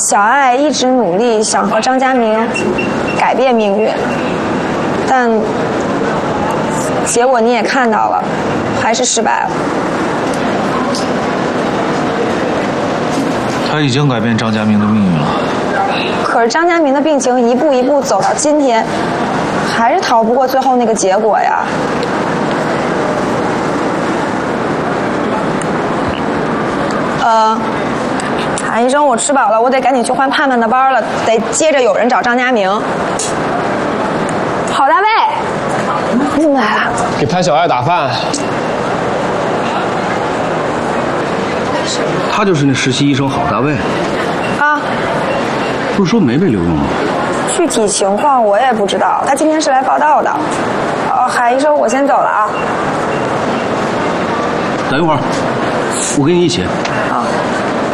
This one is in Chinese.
小爱一直努力想和张家明改变命运，但结果你也看到了，还是失败了。 他已经改变张家明的命运了。 可是张家明的病情一步一步走到今天，还是逃不过最后那个结果呀。韩医生，我吃饱了，我得赶紧去换盼盼的班了，得接着有人找张家明。郝大卫，你怎么来了？ 给潘小爱打饭。 他就是那实习医生郝大卫。 啊， 不是说没被留用吗？ 具体情况我也不知道，他今天是来报道的。海医生，我先走了啊。 等一会儿，我跟你一起。 啊。